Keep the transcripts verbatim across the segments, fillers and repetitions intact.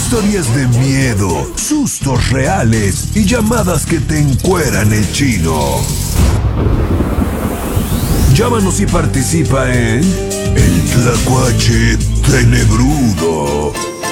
Historias de miedo, sustos reales y llamadas que te encueran el chino. Llámanos y participa en El Tlacuache Tenebrudo.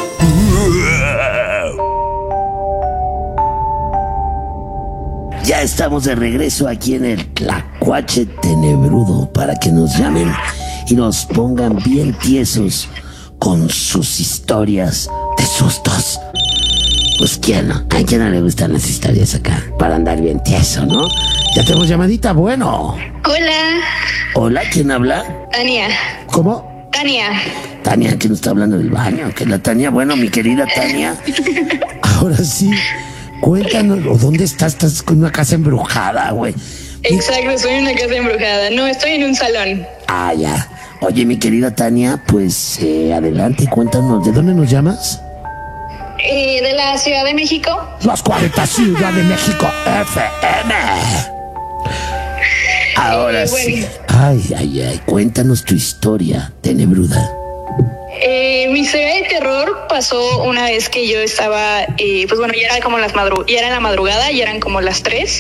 Ya estamos de regreso aquí en el Tlacuache Tenebrudo para que nos llamen y nos pongan bien tiesos con sus historias de sustos. Pues quién no, a quién no le gustan las historias acá para andar bien tieso, ¿no? Ya tenemos llamadita, bueno. Hola. Hola, ¿quién habla? Tania. ¿Cómo? Tania. Tania, que nos está hablando del baño, que la Tania, bueno, mi querida Tania. Ahora sí, cuéntanos, ¿o dónde estás? Estás con una casa embrujada, güey. Exacto, estoy en una casa embrujada. No, estoy en un salón. Ah, ya. Oye, mi querida Tania, pues eh, adelante, cuéntanos, ¿de dónde nos llamas? Eh, de la Ciudad de México. Las cuarenta Ciudad de México F M. Ahora Eh, sí. bueno. Ay, ay, ay, cuéntanos tu historia tenebruda. Eh, mi historia de terror pasó una vez que yo estaba, eh, pues bueno, ya era como las madru- ya era la madrugada, ya eran como las tres,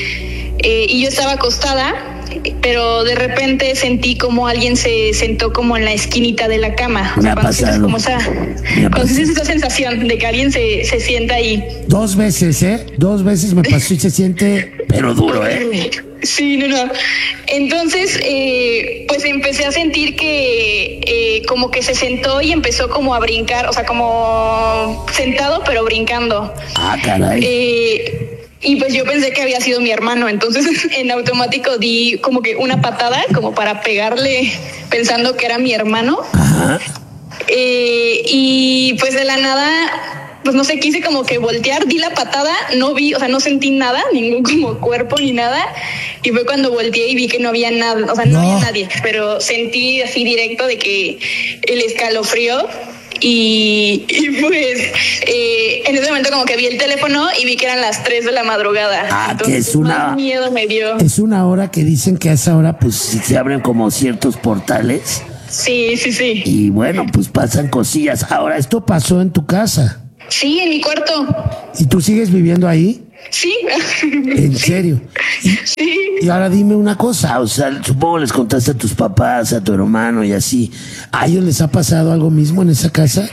eh, y yo estaba acostada, pero de repente sentí como alguien se sentó como en la esquinita de la cama. O Me sea, ha cuando sientes pasado. como esa, Me ha cuando sientes pasado. esa sensación de que alguien se, se sienta ahí. Dos veces, ¿eh? Dos veces me pasó y se siente, pero duro, ¿eh? Sí, no, no. Entonces, eh, pues empecé a sentir que eh, como que se sentó y empezó como a brincar, o sea, como sentado pero brincando. Ah, caray. Eh, y pues yo pensé que había sido mi hermano, entonces en automático di como que una patada como para pegarle pensando que era mi hermano. Ajá. Eh, y pues de la nada, pues no sé, quise como que voltear, di la patada, no vi, o sea, no sentí nada, ningún como cuerpo ni nada, y fue cuando volteé y vi que no había nada, o sea, no, No. había nadie, pero sentí así directo de que el escalofrío. Y, y pues eh, en ese momento como que vi el teléfono y vi que eran las tres de la madrugada. Ah, entonces, que es una- más miedo me dio. Es una hora que dicen que a esa hora pues se abren como ciertos portales Sí, sí, sí. y bueno, pues pasan cosillas. Ahora, esto pasó en tu casa Sí, en mi cuarto. y tú sigues viviendo ahí, Sí. en serio. Sí. Y ahora dime una cosa, o sea, supongo les contaste a tus papás, a tu hermano y así. ¿A ellos les ha pasado algo mismo en esa casa?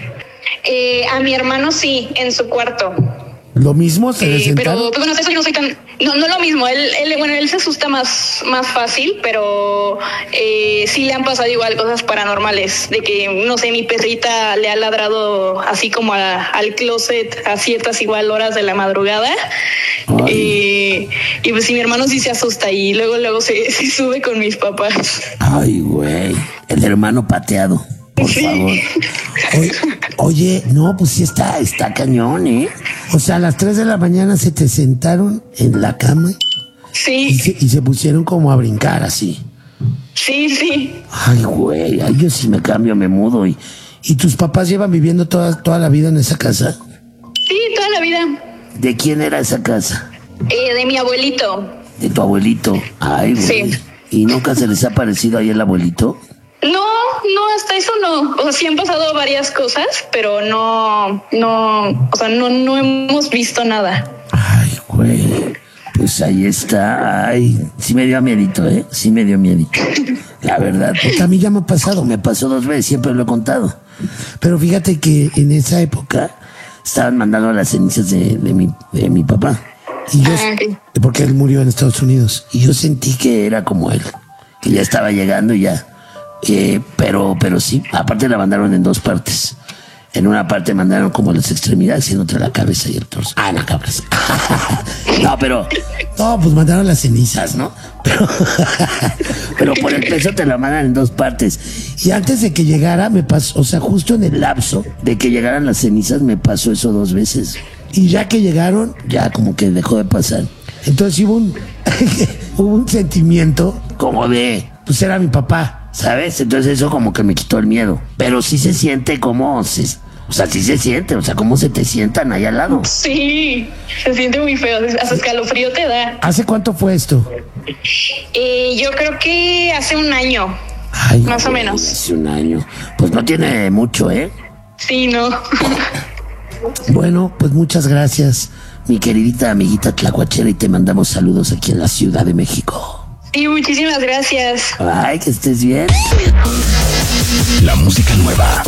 Eh, a mi hermano sí, en su cuarto. ¿Lo mismo? ¿Se Eh, les pero sentaron? pues, bueno, eso yo no soy tan, no, no lo mismo. Él, él, bueno, él se asusta más, más fácil, pero eh, sí le han pasado igual cosas paranormales, de que no sé, mi perrita le ha ladrado así como a- al closet a ciertas igual horas de la madrugada. Ay. Eh, y pues sí, mi hermano sí se asusta y luego luego se, se sube con mis papás. Ay, güey, el hermano pateado, por Sí. favor. Oye, oye, no, pues sí está, está cañón, ¿eh? O sea, a las tres de la mañana se te sentaron en la cama y Sí, se, y se pusieron como a brincar así. sí, sí. Ay, güey, ay, yo sí me cambio, me mudo. ¿Y, y tus papás llevan viviendo toda, toda la vida en esa casa? Sí, toda la vida. ¿De quién era esa casa? Eh, de mi abuelito. De tu abuelito. Ay, güey. Sí. ¿Y nunca se les ha parecido ahí el abuelito? No, no, hasta eso no. O sea, sí han pasado varias cosas, pero no, no, o sea, no, no hemos visto nada. Ay, güey. Pues ahí está. Ay, sí me dio miedito, ¿eh? Sí me dio miedito. La verdad, porque a mí ya me ha pasado. Me pasó dos veces, siempre lo he contado. Pero fíjate que en esa época estaban mandando las cenizas de, de, mi, de mi papá. Y yo, Ah, ok. porque él murió en Estados Unidos. Y yo sentí que era como él, que ya estaba llegando y ya. Eh, pero, pero sí, aparte la mandaron en dos partes. En una parte mandaron como las extremidades y en otra la cabeza y el torso. Ah, la cabeza. No, pero, no, pues mandaron las cenizas, ¿no? Pero, pero por el peso te la mandan en dos partes. Y antes de que llegara, me pasó, o sea, justo en el lapso de que llegaran las cenizas, me pasó eso dos veces. Y ya que llegaron, ya como que dejó de pasar. Entonces hubo un, hubo un sentimiento como de, pues era mi papá, ¿sabes? Entonces eso como que me quitó el miedo. Pero sí se siente como, se, o sea, sí se siente, o sea, cómo se te sientan ahí al lado. Sí, se siente muy feo, hasta escalofrío te da. ¿Hace cuánto fue esto? Eh, yo creo que hace un año, Ay, más o güey, menos. hace un año. Pues no tiene mucho, ¿eh? Sí, no. Bueno, pues muchas gracias, mi queridita amiguita tlacuachera, y te mandamos saludos aquí en la Ciudad de México. Sí, muchísimas gracias. Ay, que estés bien. La música nueva